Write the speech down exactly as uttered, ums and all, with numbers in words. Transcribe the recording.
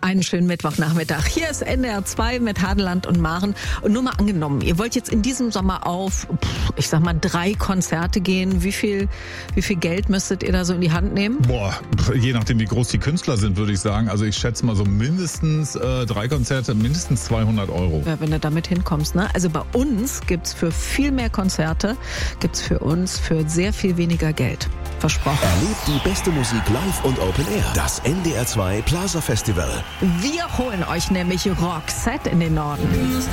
Einen schönen Mittwochnachmittag. Hier ist N D R zwei mit Hadeland und Maren. Und nur mal angenommen, ihr wollt jetzt in diesem Sommer auf, ich sag mal, drei Konzerte gehen. Wie viel, wie viel Geld müsstet ihr da so in die Hand nehmen? Boah, je nachdem, wie groß die Künstler sind, würde ich sagen. Also ich schätze mal so mindestens äh, drei Konzerte, mindestens zweihundert Euro. Ja, wenn du damit hinkommst, ne? Also bei uns gibt's für viel mehr Konzerte, gibt's für uns für sehr viel weniger Geld. Versprochen. Erlebt die beste Musik live und Open Air. Das N D R zwei Plaza Festival. Wir holen euch nämlich Roxette in den Norden.